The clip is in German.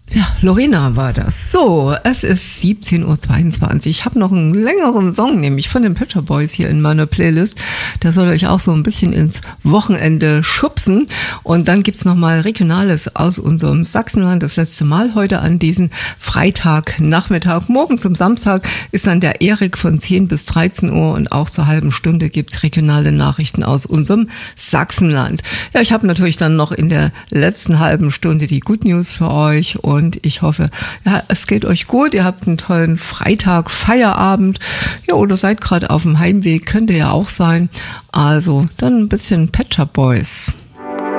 Ja, Lorena war das. So, es ist 17:22 Uhr. Ich habe noch einen längeren Song, nämlich von den Pet Shop Boys hier in meiner Playlist. Der soll euch auch so ein bisschen ins Wochenende schubsen. Und dann gibt's noch mal Regionales aus unserem Sachsenland. Das letzte Mal heute an diesem Freitagnachmittag. Morgen zum Samstag ist dann der Erik von 10 bis 13 Uhr und auch zur halben Stunde gibt's regionale Nachrichten aus unserem Sachsenland. Ja, ich habe natürlich dann noch in der letzten halben Stunde die Good News für euch und ich hoffe, ja, es geht euch gut. Ihr habt einen tollen Freitag, Feierabend. Ja, oder seid gerade auf dem Heimweg. Könnte ja auch sein. Also, dann ein bisschen Pet Shop Boys.